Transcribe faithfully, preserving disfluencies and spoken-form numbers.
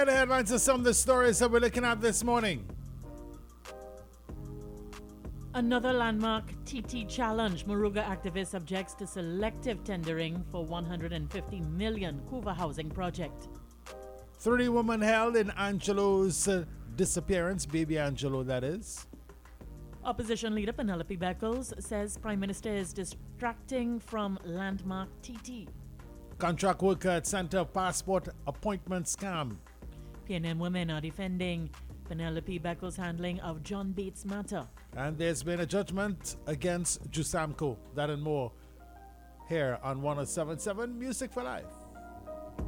the headlines of some of the stories that we're looking at this morning. Another landmark T T challenge. Moruga activist objects to selective tendering for one hundred fifty million Couva housing project. Three women held in Angelo's uh, disappearance, baby Angelo that is. Opposition leader Penelope Beckles says Prime Minister is distracting from landmark T T. Contract worker at Center passport appointment scam. P N M women are defending Penelope Beckles' handling of John Bates matter. And there's been a judgment against Jusamco. That and more here on one oh seven point seven Music for Life.